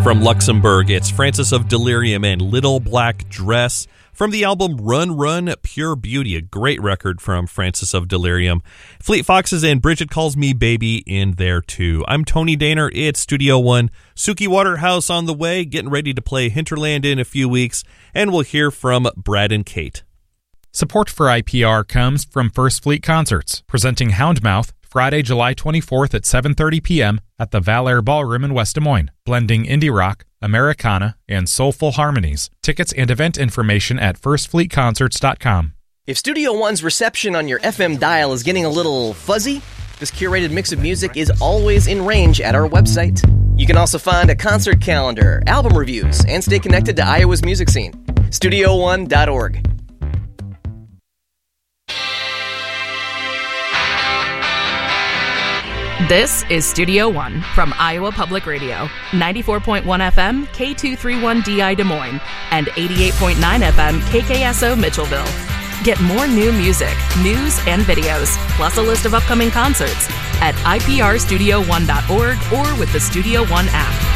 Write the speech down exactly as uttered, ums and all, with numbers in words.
From Luxembourg, it's Francis of Delirium and Little Black Dress from the album Run Run Pure Beauty, a great record from Francis of Delirium. Fleet Foxes and Bridget Calls Me Baby in there too. I'm Tony Daner, it's Studio One. Suki Waterhouse on the way, getting ready to play Hinterland in a few weeks, and we'll hear from Brad and Kate. Support for I P R comes from First Fleet Concerts, presenting Houndmouth Friday, July twenty-fourth at seven thirty p.m. at the Valair Ballroom in West Des Moines, blending indie rock, Americana, and soulful harmonies. Tickets and event information at first fleet concerts dot com. If Studio One's reception on your F M dial is getting a little fuzzy, this curated mix of music is always in range at our website. You can also find a concert calendar, album reviews, and stay connected to Iowa's music scene. studio one dot org. This is Studio One from Iowa Public Radio, ninety-four point one F M, K two thirty-one D I Des Moines, and eighty-eight point nine F M, K K S O Mitchellville. Get more new music, news, and videos, plus a list of upcoming concerts at I P R studio one dot org or with the Studio One app.